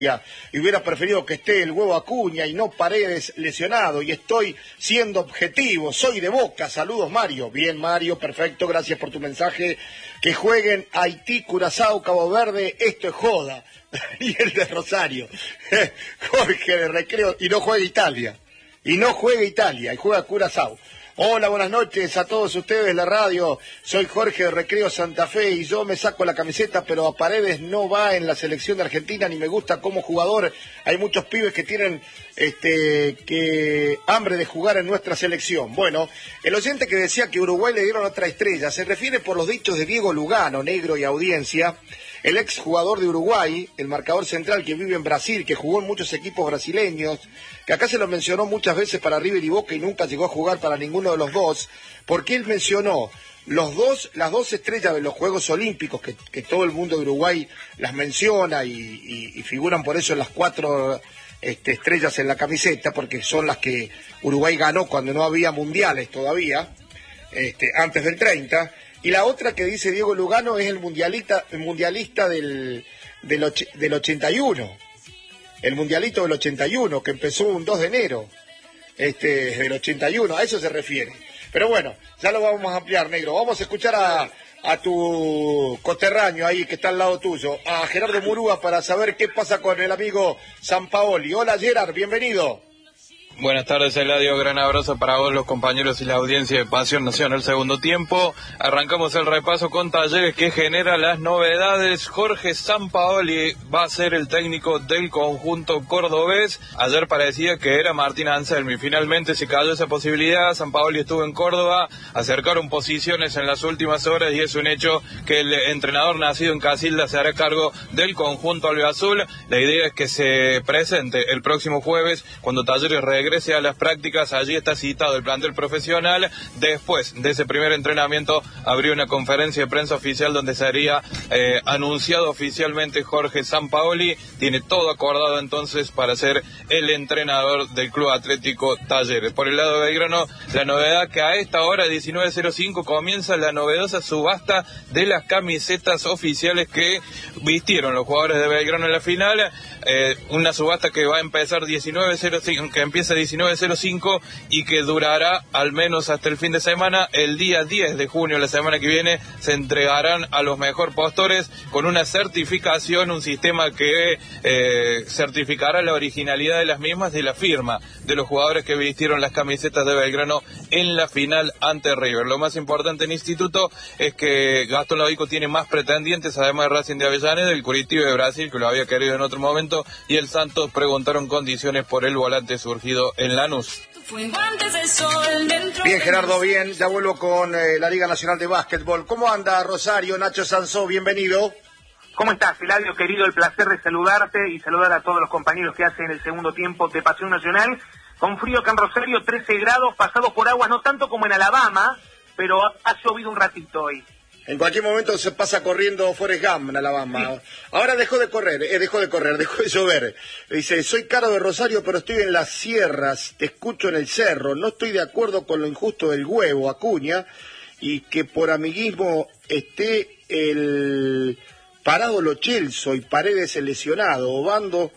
y hubiera preferido que esté el Huevo Acuña y no Paredes lesionado, y estoy siendo objetivo, soy de Boca, saludos Mario. Bien Mario, perfecto, gracias por tu mensaje. Que jueguen Haití, Curazao, Cabo Verde, esto es joda. Y el de Rosario, Jorge de Recreo, y no juega Italia, y juega Curazao. Hola, buenas noches a todos ustedes de la radio, soy Jorge de Recreo Santa Fe y yo me saco la camiseta, pero a Paredes no va en la selección de Argentina, ni me gusta como jugador. Hay muchos pibes que tienen hambre de jugar en nuestra selección. Bueno, el oyente que decía que Uruguay le dieron otra estrella, se refiere por los dichos de Diego Lugano, negro y audiencia, el ex jugador de Uruguay, el marcador central que vive en Brasil, que jugó en muchos equipos brasileños, que acá se lo mencionó muchas veces para River y Boca y nunca llegó a jugar para ninguno de los dos, porque él mencionó las dos estrellas de los Juegos Olímpicos, que todo el mundo de Uruguay las menciona y figuran por eso en las 4 estrellas en la camiseta, porque son las que Uruguay ganó cuando no había mundiales todavía, antes del 30. Y la otra que dice Diego Lugano es el mundialista del 81. El mundialito del 81, que empezó un 2 de enero del 81, a eso se refiere. Pero bueno, ya lo vamos a ampliar, negro. Vamos a escuchar a tu coterráneo ahí, que está al lado tuyo, a Gerardo Murúa, para saber qué pasa con el amigo Sampaoli. Hola Gerard, bienvenido. Buenas tardes, Eladio, gran abrazo para vos, los compañeros y la audiencia de Pasión Nacional segundo tiempo. Arrancamos el repaso con Talleres, que genera las novedades. Jorge Sampaoli va a ser el técnico del conjunto cordobés. Ayer parecía que era Martín Anselmi, finalmente se cayó esa posibilidad. Sampaoli estuvo en Córdoba, acercaron posiciones en las últimas horas y es un hecho que el entrenador nacido en Casilda se hará cargo del conjunto albiazul. La idea es que se presente el próximo jueves, cuando Talleres regrese a las prácticas. Allí está citado el plantel profesional. Después de ese primer entrenamiento habría una conferencia de prensa oficial donde sería anunciado oficialmente Jorge Sampaoli. Tiene todo acordado entonces para ser el entrenador del Club Atlético Talleres. Por el lado de Belgrano, la novedad que a esta hora 19:05 comienza la novedosa subasta de las camisetas oficiales que vistieron los jugadores de Belgrano en la final. Una subasta que va a empezar 19:05, que empieza 19:05 y que durará al menos hasta el fin de semana. El día 10 de junio, la semana que viene, se entregarán a los mejor postores con una certificación, un sistema que certificará la originalidad de las mismas y la firma de los jugadores que vistieron las camisetas de Belgrano en la final ante River. Lo más importante en Instituto es que Gastón Lavico tiene más pretendientes, además de Racing de Avellaneda, el Curitiba de Brasil, que lo había querido en otro momento, y el Santos preguntaron condiciones por el volante surgido en Lanús. Bien, Gerardo, bien. Ya vuelvo con la Liga Nacional de Básquetbol. ¿Cómo anda Rosario? Nacho Sansó, bienvenido. ¿Cómo estás, Eladio, querido? El placer de saludarte y saludar a todos los compañeros que hacen el segundo tiempo de Pasión Nacional. Con frío acá en Rosario, 13 grados, pasados por aguas, no tanto como en Alabama, pero ha llovido un ratito hoy. En cualquier momento se pasa corriendo Forrest Gump en Alabama. Sí. Ahora dejó de llover. Dice, soy Caro de Rosario, pero estoy en las sierras, te escucho en el cerro. No estoy de acuerdo con lo injusto del Huevo Acuña y que por amiguismo esté el parado Lo Celso y Paredes el lesionado. Obando,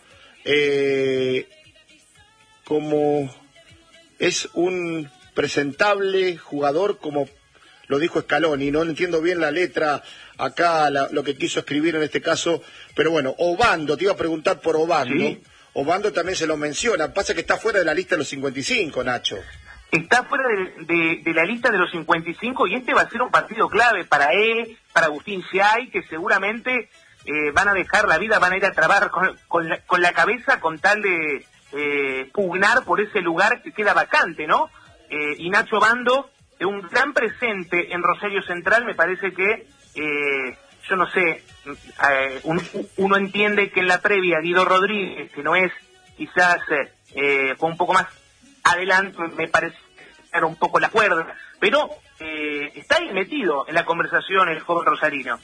como es un presentable jugador, como lo dijo Scaloni, no entiendo bien la letra acá, lo que quiso escribir en este caso, pero bueno, Obando, te iba a preguntar por Obando. ¿Sí? Obando también se lo menciona, pasa que está fuera de la lista de los 55, Nacho. Está fuera de la lista de los 55 y este va a ser un partido clave para él, para Agustín Siay, que seguramente van a dejar la vida, van a ir a trabajar con la cabeza con tal de pugnar por ese lugar que queda vacante, ¿no? Y Nacho Obando, un gran presente en Rosario Central, me parece que, yo no sé, uno entiende que en la previa Guido Rodríguez, que no es quizás, fue un poco más adelante, me parece era un poco la cuerda, pero está ahí metido en la conversación el joven rosarino.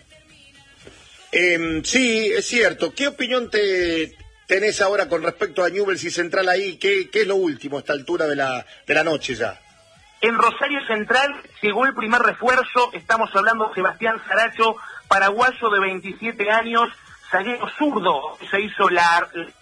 Sí, es cierto. ¿Qué opinión tenés ahora con respecto a Newell's y Central ahí? ¿Qué es lo último a esta altura de la noche ya? En Rosario Central llegó el primer refuerzo, estamos hablando de Sebastián Saracho, paraguayo de 27 años, zaguero zurdo, se hizo la